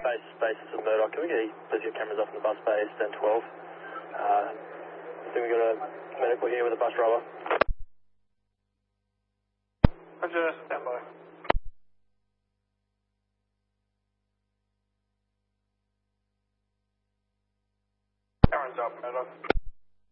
Base to Murdoch. Can we please get cameras off in the bus bay, stand 12? I think we got a medical here with a bus driver. Roger, stand by. Cameras up, Murdoch.